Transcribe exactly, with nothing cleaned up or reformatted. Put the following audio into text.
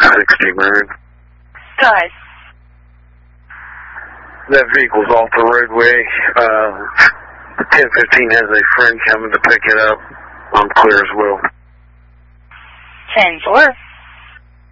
sixty, Maroon. Guys. That vehicle's off the roadway. Uh, ten fifteen has a friend coming to pick it up. I'm clear as well. ten four.